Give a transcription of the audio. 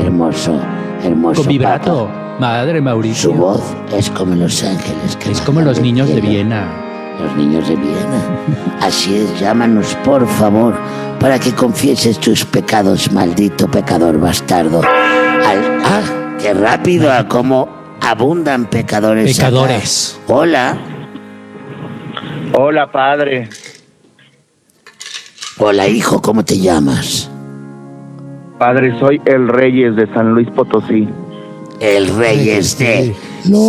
hermoso, hermoso Con vibrato. Papa. Madre Su Mauricio. voz es como los ángeles que Es como bajan los del niños de cielo. Viena. Los niños de Viena. Así es, llámanos por favor para que confieses tus pecados, maldito pecador bastardo. ¡Qué rápido! A cómo abundan pecadores. acá. Pecadores. Hola. Hola, padre. Hola, hijo, ¿cómo te llamas? Padre, soy el Reyes de San Luis Potosí. El Reyes de... No,